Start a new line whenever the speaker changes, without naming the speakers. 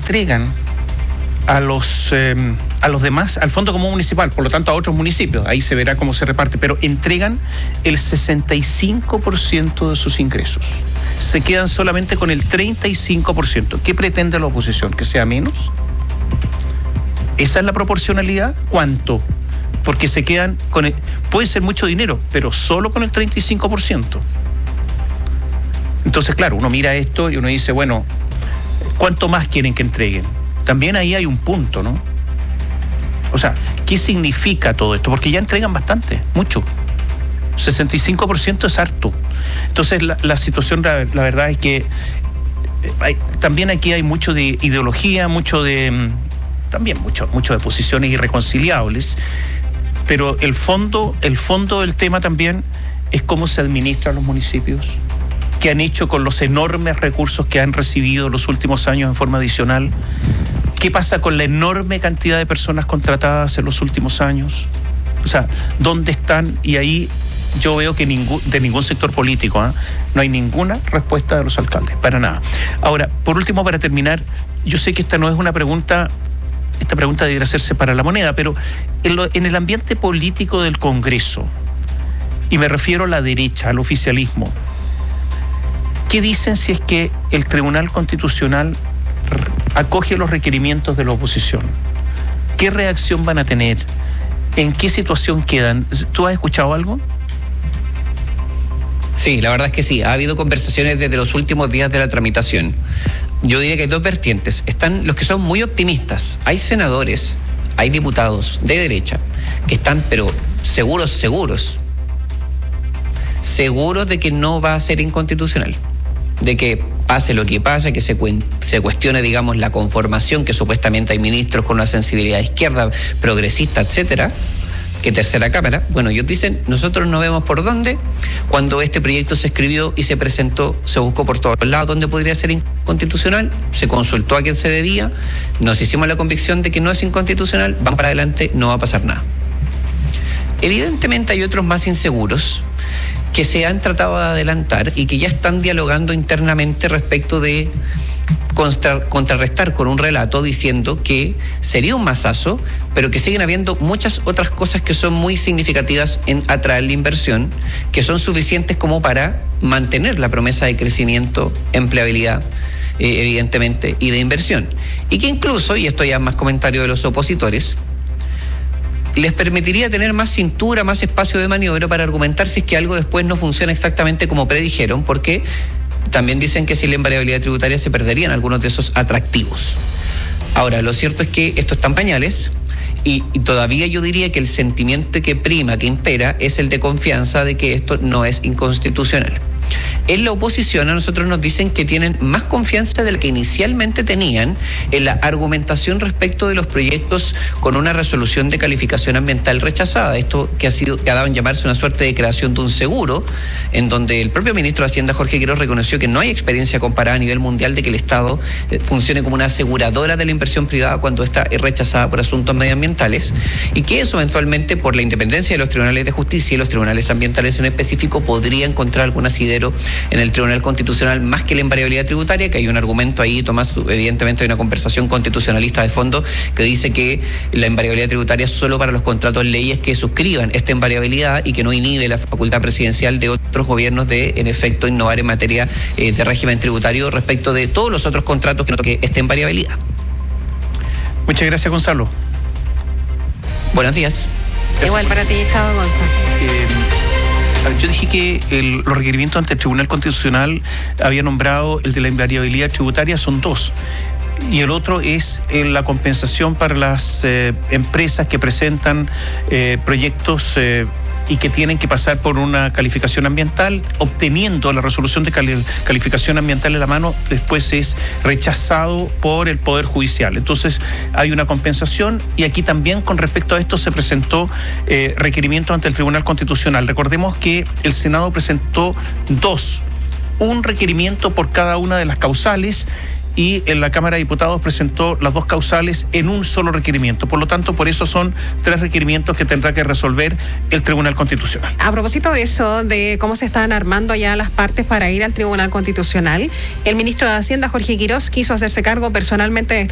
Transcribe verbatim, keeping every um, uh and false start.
entregan a los eh, a los demás, al Fondo Común Municipal, por lo tanto a otros municipios, ahí se verá cómo se reparte, pero entregan el sesenta y cinco por ciento de sus ingresos. Se quedan solamente con el treinta y cinco por ciento. ¿Qué pretende la oposición? ¿Que sea menos? ¿Esa es la proporcionalidad? ¿Cuánto? Porque se quedan con el, puede ser mucho dinero, pero solo con el treinta y cinco por ciento. Entonces, claro, uno mira esto y uno dice, bueno, ¿cuánto más quieren que entreguen? También ahí hay un punto, ¿no? O sea, ¿qué significa todo esto? Porque ya entregan bastante, mucho. sesenta y cinco por ciento es harto. Entonces, la, la situación, la, la verdad es que hay, también aquí hay mucho de ideología, mucho de... también mucho, mucho de posiciones irreconciliables, pero el fondo, el fondo del tema también es cómo se administran los municipios, qué han hecho con los enormes recursos que han recibido en los últimos años en forma adicional, qué pasa con la enorme cantidad de personas contratadas en los últimos años, o sea, dónde están, y ahí yo veo que ningún, de ningún sector político, ¿eh? no hay ninguna respuesta de los alcaldes, para nada. Ahora, por último, para terminar, yo sé que esta no es una pregunta, esta pregunta debería hacerse para La Moneda, pero en, lo, en el ambiente político del Congreso, y me refiero a la derecha, al oficialismo, ¿qué dicen si es que el Tribunal Constitucional acoge los requerimientos de la oposición? ¿Qué reacción van a tener? ¿En qué situación quedan? ¿Tú has escuchado algo?
Sí, la verdad es que sí. Ha habido conversaciones desde los últimos días de la tramitación. Yo diría que hay dos vertientes. Están los que son muy optimistas. Hay senadores, hay diputados de derecha que están, pero seguros, seguros, seguros de que no va a ser inconstitucional. De que pase lo que pase, que se, se cuestione, digamos, la conformación, que supuestamente hay ministros con una sensibilidad izquierda, progresista, etcétera, que tercera cámara. Bueno, ellos dicen, nosotros no vemos por dónde. Cuando este proyecto se escribió y se presentó, se buscó por todos lados dónde podría ser inconstitucional, se consultó a quien se debía, nos hicimos la convicción de que no es inconstitucional, vamos para adelante, no va a pasar nada. Evidentemente hay otros más inseguros que se han tratado de adelantar y que ya están dialogando internamente respecto de contra, contrarrestar con un relato diciendo que sería un mazazo, pero que siguen habiendo muchas otras cosas que son muy significativas en atraer la inversión, que son suficientes como para mantener la promesa de crecimiento, empleabilidad, eh, evidentemente, y de inversión. Y que incluso, y esto ya es más comentario de los opositores, les permitiría tener más cintura, más espacio de maniobra para argumentar si es que algo después no funciona exactamente como predijeron, porque también dicen que sin la invariabilidad tributaria se perderían algunos de esos atractivos. Ahora, lo cierto es que esto está en pañales y, y todavía yo diría que el sentimiento que prima, que impera, es el de confianza de que esto no es inconstitucional. En la oposición a nosotros nos dicen que tienen más confianza de la que inicialmente tenían en la argumentación respecto de los proyectos con una resolución de calificación ambiental rechazada. Esto que ha sido, que ha dado en llamarse una suerte de creación de un seguro, en donde el propio ministro de Hacienda, Jorge Quiroz, reconoció que no hay experiencia comparada a nivel mundial de que el Estado eh, funcione como una aseguradora de la inversión privada cuando esta es rechazada por asuntos medioambientales, y que eso eventualmente, por la independencia de los tribunales de justicia y los tribunales ambientales en específico, podría encontrar algún asidero en el Tribunal Constitucional más que la invariabilidad tributaria, que hay un argumento ahí, Tomás, evidentemente hay una conversación constitucionalista de fondo que dice que la invariabilidad tributaria es solo para los contratos leyes que suscriban esta invariabilidad y que no inhibe la facultad presidencial de otros gobiernos de, en efecto, innovar en materia eh, de régimen tributario respecto de todos los otros contratos que no toque esta invariabilidad.
Muchas gracias, Gonzalo.
Buenos días.
Gracias. Igual para ti, Gustavo Gonzalo.
Eh, Yo dije que el, los requerimientos ante el Tribunal Constitucional había nombrado el de la invariabilidad tributaria, son dos. Y el otro es eh, la compensación para las eh, empresas que presentan eh, proyectos eh, y que tienen que pasar por una calificación ambiental, obteniendo la resolución de cali- calificación ambiental en la mano, después es rechazado por el Poder Judicial. Entonces hay una compensación, y aquí también con respecto a esto se presentó eh, requerimiento ante el Tribunal Constitucional. Recordemos que el Senado presentó dos, un requerimiento por cada una de las causales, y en la Cámara de Diputados presentó las dos causales en un solo requerimiento. Por lo tanto, por eso son tres requerimientos que tendrá que resolver el Tribunal Constitucional.
A propósito de eso, de cómo se están armando ya las partes para ir al Tribunal Constitucional, el ministro de Hacienda, Jorge Quiroz, quiso hacerse cargo personalmente de este